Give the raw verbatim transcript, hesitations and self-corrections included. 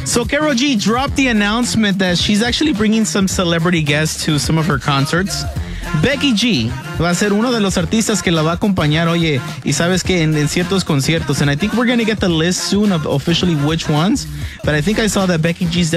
So Karol G dropped the announcement that she's actually bringing some celebrity guests to some of her concerts. Becky G va a ser uno de los artistas que la va a acompañar, oye, y sabes que en, en ciertos conciertos. And I think we're going to get the list soon of officially which ones. But I think I saw that Becky G's